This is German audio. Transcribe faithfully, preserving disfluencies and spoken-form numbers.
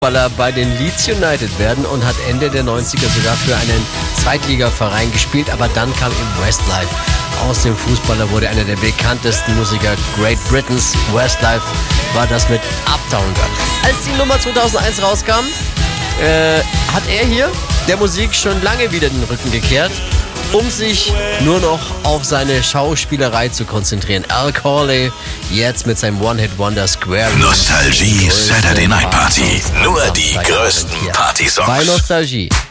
Fußballer bei den Leeds United werden und hat Ende der neunziger sogar für einen Zweitligaverein gespielt, aber dann kam ihm Westlife. Aus dem Fußballer wurde einer der bekanntesten Musiker Great Britains. Westlife war das mit Uptown Girl. Als die Nummer zweitausendeins rauskam, äh, hat er hier der Musik schon lange wieder den Rücken gekehrt, um sich nur noch auf seine Schauspielerei zu konzentrieren. Al Corley, jetzt mit seinem One-Hit-Wonder Square. Nostalgie Saturday Night Party. Nur die größten Partysongs. Bei Nostalgie.